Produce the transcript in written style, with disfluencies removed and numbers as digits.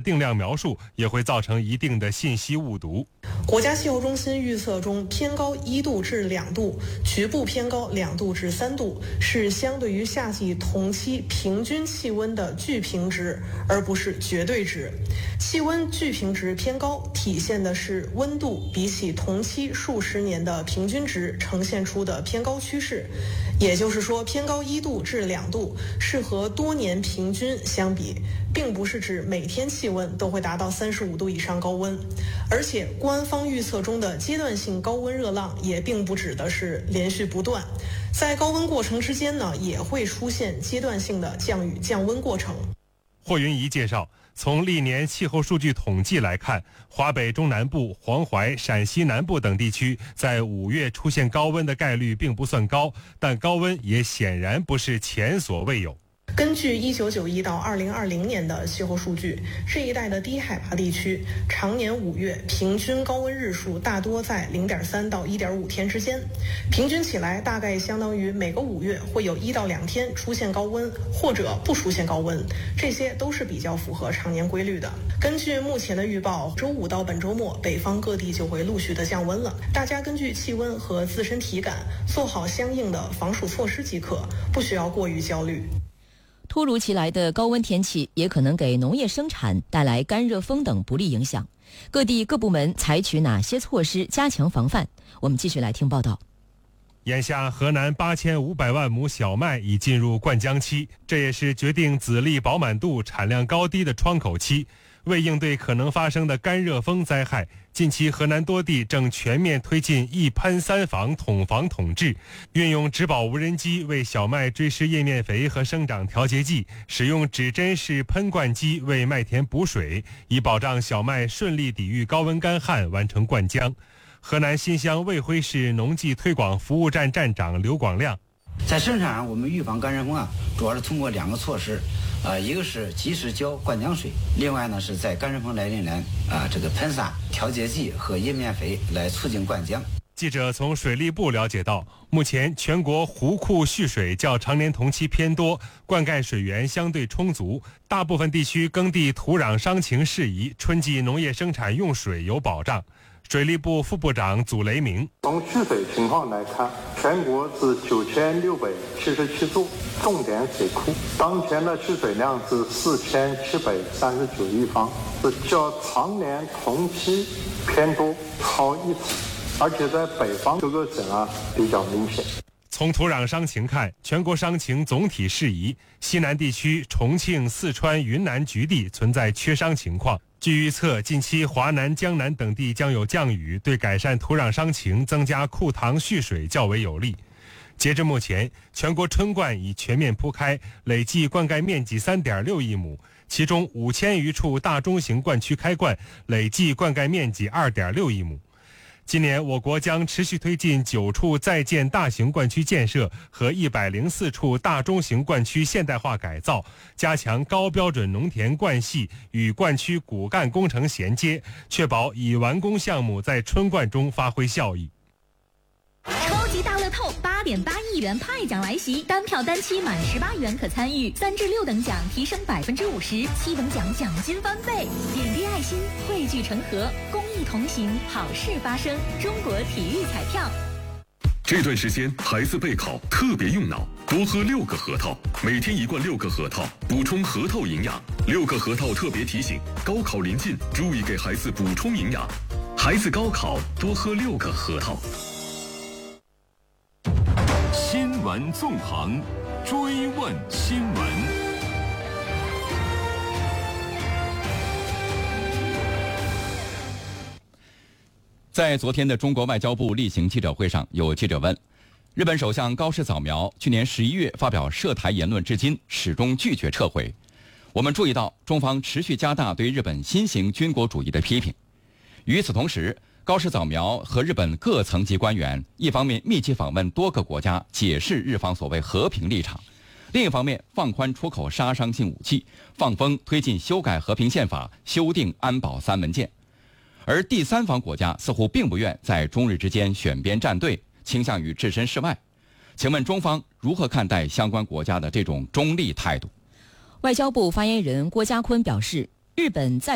定量描述，也会造成一定的信息误读。 国家气候中心预测中，偏高1度至2度，局部偏高2度至3度，是相对于夏季同期平均气温的巨平值，而不是绝对值。气温巨平值偏高，体现的是温度比起同期数十年的平均值呈现出的偏高趋势。也就是说，偏高1度至2度是和多年平均相比，并不是指每天气温都会达到35度以上高温。而且官方预测中的阶段性高温热浪也并不指的是连续不断，在高温过程之间呢，也会出现阶段性的降雨降温过程。 霍云怡介绍，从历年气候数据统计来看，华北中南部、黄淮、陕西南部等地区在5月出现高温的概率并不算高，但高温也显然不是前所未有。 根据1991到2020年的气候数据，这一带的低海拔地区常年5月平均高温日数大多在 0.3 到 1.5 天之间，平均起来大概相当于每个5月会有1到2天出现高温或者不出现高温，这些都是比较符合常年规律的。根据目前的预报，周5到本周末北方各地就会陆续的降温了，大家根据气温和自身体感做好相应的防暑措施即可，不需要过于焦虑。 突如其来的高温天气也可能给农业生产带来干热风等不利影响，各地各部门采取哪些措施加强防范？我们继续来听报道。 眼下河南8500万亩小麦已进入灌浆期，这也是决定籽粒饱满度、产量高低的窗口期。为应对可能发生的干热风灾害，近期河南多地正全面推进一喷三防统防统治，运用植保无人机为小麦追施叶面肥和生长调节剂，使用指针式喷灌机为麦田补水，以保障小麦顺利抵御高温干旱，完成灌浆。河南新乡卫辉市农技推广服务站站长刘广亮， 在生产上，我们预防干热风主要是通过2个措施，一个是及时浇灌浆水，另外呢是在干热风来临前这个喷洒调节剂和叶面肥来促进灌浆。 记者从水利部了解到，目前全国湖库蓄水较常年同期偏多，灌溉水源相对充足，大部分地区耕地土壤伤情适宜，春季农业生产用水有保障。水利部副部长祖雷明， 从蓄水情况来看，全国是9677座重点水库，当前的蓄水量是4739亿方，是较常年同期偏多，超1成，而且在北方各个省比较明显。 从土壤伤情看，全国伤情总体适宜，西南地区重庆、四川、云南局地存在缺伤情况。据预测，近期华南、江南等地将有降雨，对改善土壤伤情、增加库塘蓄水较为有利。截至目前，全国春灌已全面铺开，累计灌溉面积3.6亿亩，其中5000余处大中型灌区开灌，累计灌溉面积2.6亿亩。今年我国将持续推进9处在建大型灌区建设和104处大中型灌区现代化改造，加强高标准农田灌系与灌区骨干工程衔接，确保已完工项目在春灌中发挥效益。 超级大乐透8.8亿元派奖来袭，单票单期满18元可参与，3至6等奖提升50%，7等奖奖金翻倍。点滴爱心，汇聚成河，公益同行，好事发生。中国体育彩票。 这段时间孩子备考特别用脑，多喝6个核桃，每天1罐6个核桃，补充核桃营养。6个核桃特别提醒：高考临近，注意给孩子补充营养。孩子高考多喝6个核桃。 新闻纵横，追问新闻。 在昨天的中国外交部例行记者会上，有记者问，日本首相高市早苗去年11月发表涉台言论至今始终拒绝撤回。我们注意到中方持续加大对日本新型军国主义的批评。与此同时，高市早苗和日本各层级官员一方面密集访问多个国家，解释日方所谓和平立场，另一方面放宽出口杀伤性武器，放风推进修改和平宪法，修订安保3文件。而第三方国家似乎并不愿在中日之间选边站队，倾向于置身事外。请问中方如何看待相关国家的这种中立态度？ 外交部发言人郭家坤表示，日本在